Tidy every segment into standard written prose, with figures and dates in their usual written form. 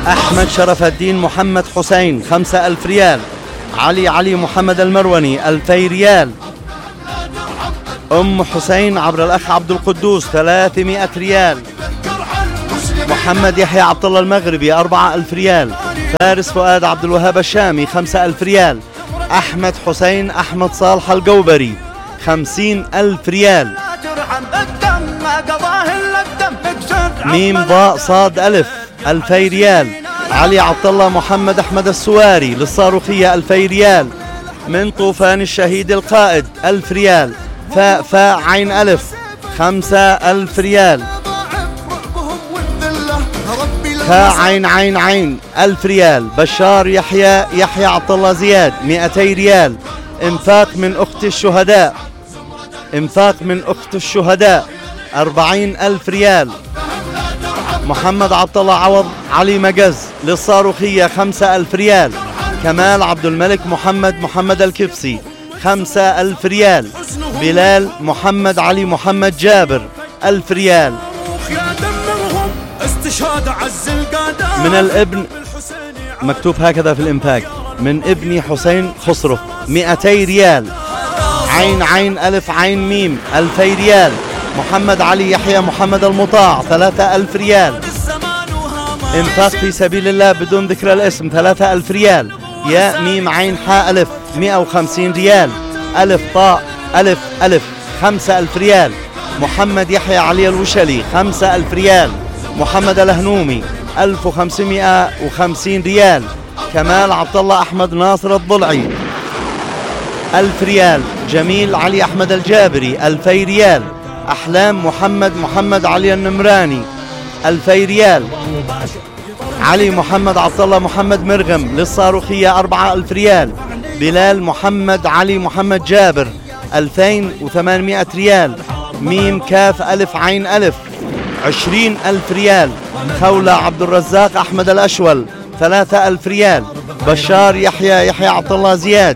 أحمد شرف الدين محمد حسين 5000 ريال. علي محمد المروني 2000 ريال. أم حسين عبر الأخ عبد القدوس 300 ريال. محمد يحيى عبد الله المغربي 4000 ريال. فارس فؤاد عبد الوهاب الشامي 5000 ريال. أحمد حسين أحمد صالح القوبري 50,000 ريال. ميم ضاء صاد ألف 2000 ريال. علي عبد الله محمد أحمد السواري للصاروخية 2000 ريال. من طوفان الشهيد القائد 1000 ريال. فاء عين ألف 5000 ريال. خاء عين 1000 ريال. بشار يحيى عبد الله زياد 200 ريال. انفاق من أخت الشهداء 40,000 ريال. محمد عبد الله عوض علي مجز للصاروخية 5000 ريال. كمال عبد الملك محمد الكبسي 5000 ريال. بلال محمد علي محمد جابر 1000 ريال. من الابن مكتوب هكذا في الإنفاق: من ابني حسين خسرو 200 ريال. عين ألف عين ميم 2000 ريال. محمد علي يحيى محمد المطاع 3000 ريال. انفاق في سبيل الله بدون ذكر الاسم 3000 ريال. ياء ميم عين حاء ألف 150 ريال. ألف طاء ألف 5000 ريال. محمد يحيى علي الوشلي 5000 ريال. محمد الهنومي 1550 ريال. كمال عبد الله أحمد ناصر الضلعي 1000 ريال. جميل علي أحمد الجابري 2000 ريال. أحلام محمد علي النمراني 2000 ريال. علي محمد عبد الله محمد مرغم للصاروخية 4000 ريال. بلال محمد علي محمد جابر 2800 ريال. ميم كاف ألف عين ألف 20,000 ريال. خولة عبد الرزاق أحمد الأشول 3000 ريال. بشار يحيى عبد الله زياد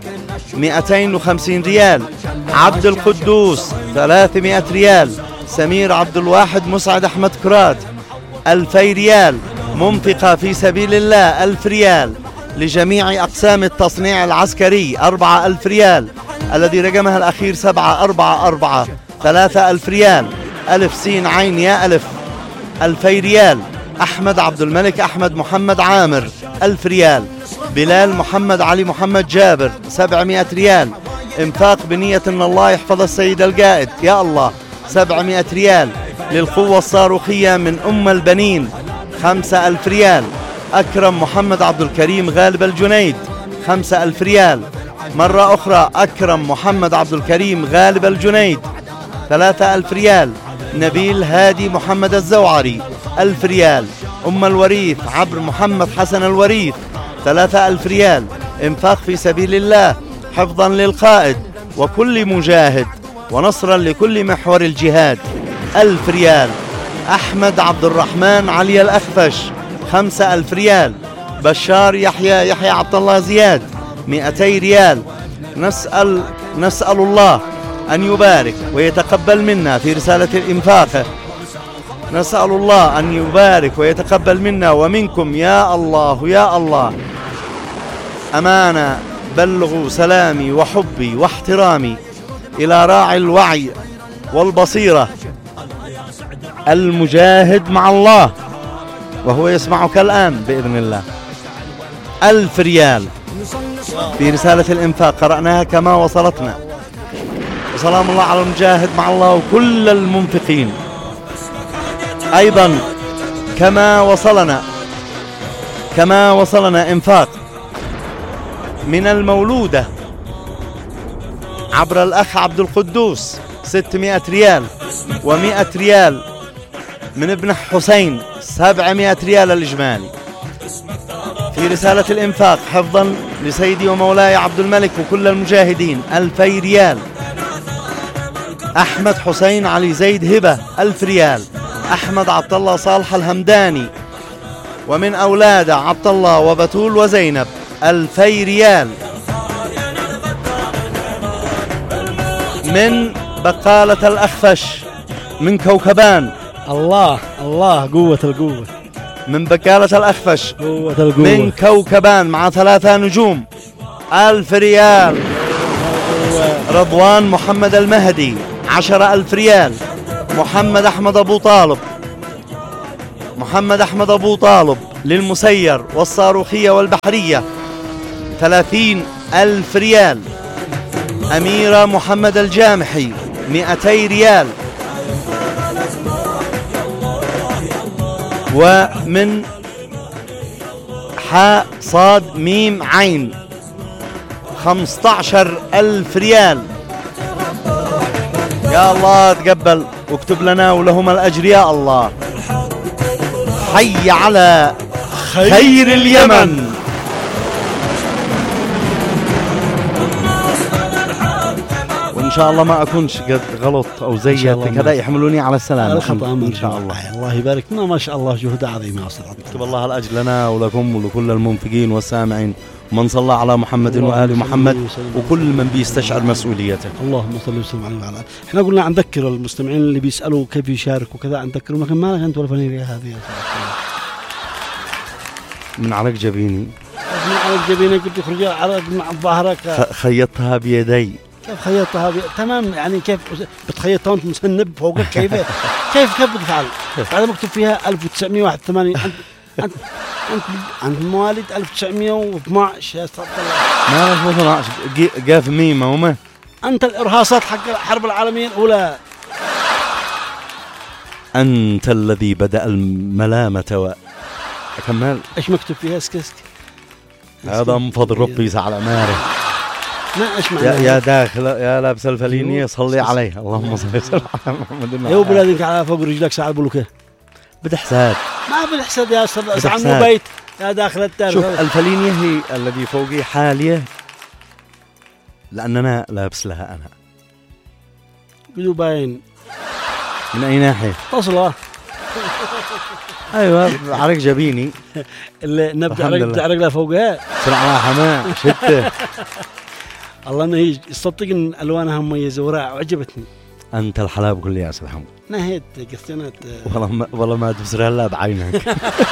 250 ريال. عبد القدوس 300 ريال. سمير عبد الواحد مسعد أحمد كرات 2000 ريال. منفقة في سبيل الله 1000 ريال. لجميع أقسام التصنيع العسكري 4000 ريال، الذي رقمها الأخير 744 3000 ريال. ألف سين عين يا ألف 2000 ريال. أحمد عبد الملك أحمد محمد عامر 1000 ريال. بلال محمد علي محمد جابر 700 ريال. انفاق بنية أن الله يحفظ السيد القائد يا الله 700 ريال. للقوة الصاروخية من أم البنين 5000 ريال. أكرم محمد عبد الكريم غالب الجنيد 5000 ريال. مرة أخرى أكرم محمد عبد الكريم غالب الجنيد 3000 ريال. نبيل هادي محمد الزوعري 1000 ريال. أم الوريث عبر محمد حسن الوريث 3000 ريال. انفاق في سبيل الله حفظا للقائد وكل مجاهد ونصرا لكل محور الجهاد 1000 ريال. أحمد عبد الرحمن علي الأخفش 5000 ريال. بشار يحيى عبد الله زياد 200 ريال. نسأل الله أن يبارك ويتقبل منا في رسالة الإنفاق. نسأل الله أن يبارك ويتقبل منا ومنكم يا الله يا الله. أمانة بلغوا سلامي وحبي واحترامي إلى راعي الوعي والبصيرة المجاهد مع الله وهو يسمعك الآن بإذن الله. 1000 ريال في رسالة الإنفاق قرأناها كما وصلتنا. وسلام الله على المجاهد مع الله وكل المنفقين. أيضا كما وصلنا إنفاق من المولودة عبر الأخ عبد القدوس 600 ريال. و100 ريال من ابن حسين 700 ريال الإجمالي. في رسالة الإنفاق حفظا لسيدي ومولاي عبد الملك وكل المجاهدين 2000 ريال. أحمد حسين علي زيد هبة 1000 ريال. أحمد عبد الله صالح الهمداني ومن أولاده عبد الله وبتول وزينب 2000 ريال. من بقالة الأخفش من كوكبان الله قوة القوة من بكالة الأخفش قوة القوة من كوكبان مع 3 نجوم 1000 ريال. رضوان محمد المهدي 10,000 ريال. محمد أحمد أبو طالب للمسير والصاروخية والبحرية 30,000 ريال. أميرة محمد الجامحي 200 ريال. ومن حاء صاد ميم عين 15,000 ريال. يا الله تقبل واكتب لنا ولهم الأجر يا الله. حي على خير اليمن. وإن شاء الله ما أكونش قد غلط أو زيت كذا، يحملوني على السلامة إن شاء الله. الله يبارك لنا، ما شاء الله جهد عظيم يا أستاذ عبد الله. اكتب الله الأجر لنا ولكم ولكل المنفقين والسامعين، ومن صلى على محمد وآل محمد وكل من بيستشعر مسؤوليته. اللهم صل وسلم عليه وعلى آله. احنا قلنا نذكر المستمعين اللي بيسألوا كيف يشاركوا وكذا، نذكرهم، لكن ما لك أنت ولا فنيليا هذه يا من عرق جبيني، من عرق جبينك بتخرج عرق مع ظهرك. خيطتها بيدي. كيف خيطتها تمام، يعني كيف بتخيطها وانت مسنب فوقك؟ كيف بتفعل؟ هذا مكتوب فيها 1981. انت مواليد 1912 يا استاذ الله. ما 12 قاف ميمه وما انت الارهاصات حق الحرب العالميه الاولى. انت الذي بدأ الملامه كمال. ايش مكتوب فيها؟ اسكسك هذا من فضل ربي يسعى الاماره. ما اسمع يا داخل يا لابس الفلينيه صلي عليه. اللهم صل وسلم على محمد. يا بلادك على فوق رجلك ساعه البلوكه بدحساد. ما بالحسد يا استاذ عمو بيت يا داخل الدار. شوف الفلينيه هي الذي فوقي حاليه لاننا لابس لها انا. بدو باين من اي ناحيه؟ تصله. ايوه عرق جبيني اللي نبدا عرق فوقها سرعه حماه شته. الله انه يصدق ان الوانها مميزه ورائعه وعجبتني. انت الحلاب كل يا استاذ حمد. نهيت قصتنا والله ما تبصر الا بعينك.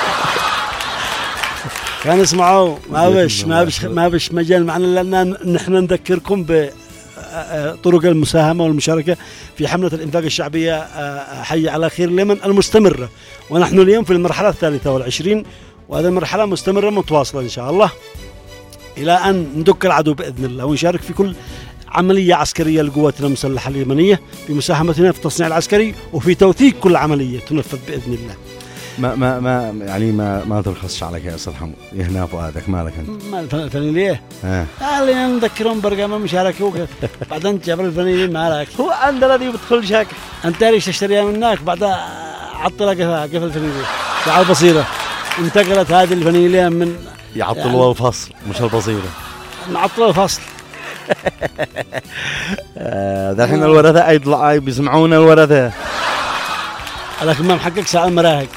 كان اسمعوا ما بش مجال معنا، لان نحن نذكركم بطرق المساهمه والمشاركه في حمله الانفاق الشعبيه حي على خير اليمن المستمره، ونحن اليوم في المرحله 23، وهذه المرحله مستمره متواصله ان شاء الله الى ان ندك العدو باذن الله، ونشارك في كل عمليه عسكريه لقواتنا المسلحه اليمنيه بمساهمتنا في التصنيع العسكري وفي توثيق كل عمليه تنفذ باذن الله. ما ترخصش عليك يا استاذ حمود. هنا فؤادك مالك انت؟ ما الفنيليه؟ خلينا نذكرهم برقم المشاركه بعدين جبر الفنيليه مالك. هو عندنا الذي بدخل شاك انت ليش تشتريها منك بعدها عطلها قفل الفنيليه على البصيره. انتقلت هذه الفنيليه من يعطلوا الفصل مش البصيره، نعطلوا الفصل. الحين الورثه اي بيسمعونا الورثه. لكن ما محقق ساعة المراهق.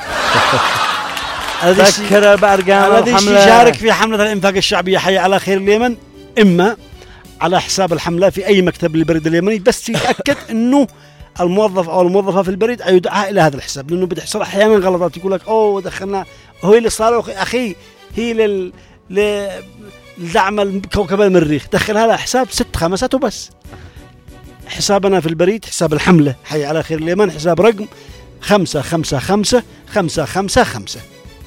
ذكر بأرقام الذي يشارك في حملة الإنفاق الشعبية حي على خير اليمن، إما على حساب الحملة في أي مكتب للبريد اليمني، بس يتأكد إنه الموظف أو الموظفة في البريد يدعى إلى هذا الحساب، لأنه بتحصل أحيانا غلطات. يقول لك أوه دخلنا هو اللي صار أخي هي لدعم كوكب المريخ، دخلها على حساب 6 5 وبس. حسابنا في البريد حساب الحملة حي على خير اليمن حساب رقم 555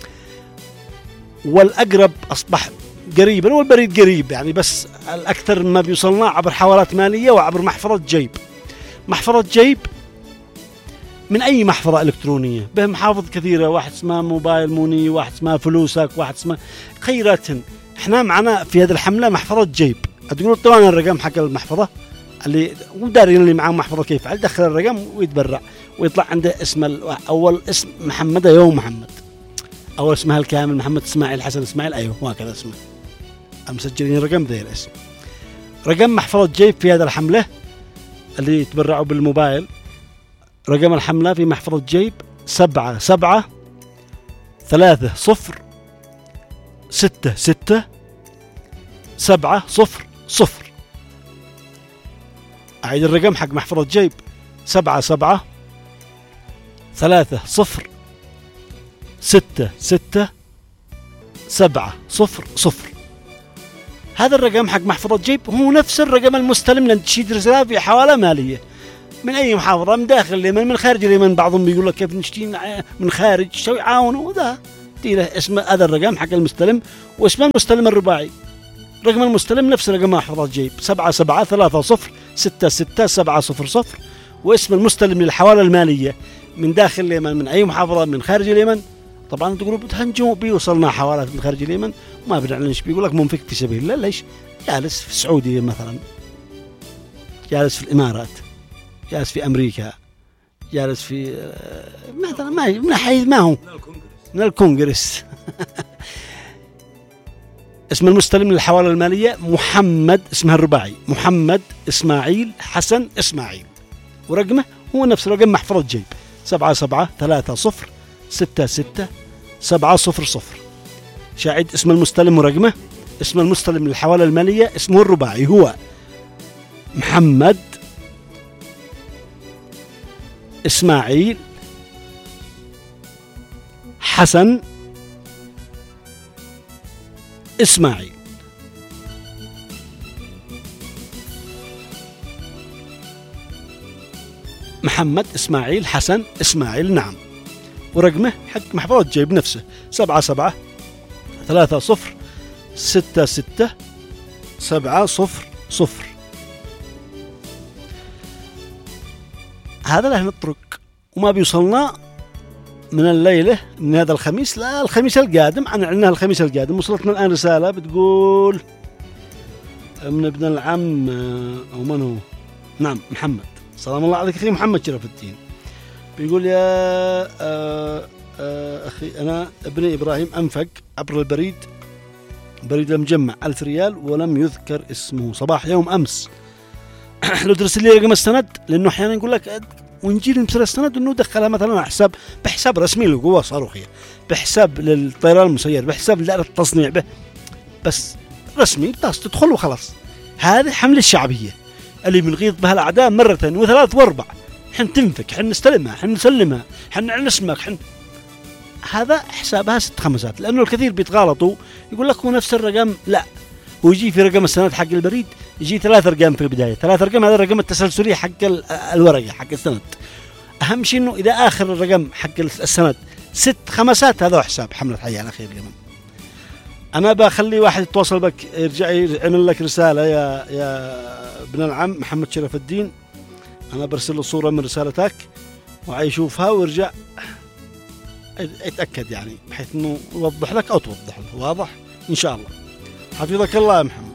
والأقرب أصبح قريبا والبريد قريب يعني، بس الأكثر ما بيوصلنا عبر حوالات مالية وعبر محفظة جيب. محفظة جيب من أي محفظة إلكترونية به محافظ كثيرة، واحد اسمها موبايل موني، واحد اسمها فلوسك، واحد اسمها خيرات. احنا معنا في هذه الحملة محفظة جيب. تقولوا طبعا الرقم حق المحفظة اللي ودارين اللي معاه محفظة كيف يفعل، دخل الرقم ويتبرع ويطلع عنده اسم أول اسم محمد، أيوه محمد، أول اسمها الكامل محمد إسماعيل حسن إسماعيل، أيوه وهكذا اسمه، مسجلين الرقم ذي الاسم. رقم محفظة جيب في هذا الحملة اللي يتبرعوا بالموبايل، رقم الحملة في محفظة جيب 77306670. أعيد الرقم حق محفظة جيب 77306670. 667000. هذا الرقم حق محفظة جيب هو نفس الرقم المستلم لأن تشيد رسالة في حوالة مالية من أي محافظة، من داخل اليمن من خارج اليمن. بعضهم بيقول لك كيف نشتي من خارج شوي عاونوا وذا له اسم هذا الرقم حق المستلم واسم المستلم الرباعي. رقم المستلم نفس رقم محفظة جيب 7730666700، واسم المستلم للحوالة المالية من داخل اليمن من أي محافظة من خارج اليمن. طبعا تقولوا بتهنجوا بيوصلنا حوالات من خارج اليمن ما بنعلنش، بيقول لك منفك في سبيل الله. ليش؟ جالس في السعودية مثلا، جالس في الإمارات، جالس في أمريكا، جالس في مثلا من حيث ما هو من الكونغرس. اسم المستلم للحوالة المالية محمد، اسمها الرباعي محمد إسماعيل حسن إسماعيل، ورقمه هو نفس رقم محفظة جيب 7730666700. شاهد اسم المستلم ورقمه. اسم المستلم للحوالة المالية اسمه الرباعي هو محمد إسماعيل حسن إسماعيل. محمد إسماعيل حسن إسماعيل، نعم. ورقمه حق محفظة جيب نفسه 7730666700. هذا له نطرق وما بيوصلنا من الليلة من هذا الخميس لا الخميس القادم. عن علنا الخميس القادم وصلتنا الآن رسالة بتقول من ابن العم أو من هو؟ نعم محمد. سلام الله عليك أخي محمد شرف الدين. بيقول يا أخي أنا ابني إبراهيم أنفق عبر البريد، بريد المجمع 1000 ريال ولم يذكر اسمه صباح يوم أمس. لو ترسل لي رقم السند، لأنه أحيانا يقول لك ونجي نمسر السند انه دخلها مثلا حساب بحساب رسمي للقوة صاروخية، بحساب للطيران المسير، بحساب للتصنيع به، بس رسمي بس تدخل وخلاص. هذه حملة الشعبية اللي بنغيظ بها الأعداء مرة وثلاث واربع. حن تنفك، حن نستلمها، حن نسلمها، حن نعلن اسمك، هذا حسابها 6 خمسات. لأنه الكثير بيتغالطوا يقول لك هو نفس الرقم، لا هو يجي في رقم السند حق البريد يجي 3 أرقام في البداية، 3 أرقام هذا الرقم التسلسلي حق الورقة حق السند. أهم شيء إنه إذا آخر الرقم حق السند 6 خمسات هذا هو حساب حملة حي على خير اليمن. أنا بخلي واحد يتواصل بك يرجع يعمل لك رسالة يا ابن العم محمد شرف الدين. أنا برسل له صورة من رسالتك وعيشوفها ويرجع يتأكد يعني بحيث إنه يوضح لك أو توضح له. واضح إن شاء الله. حفظك الله يا محمد.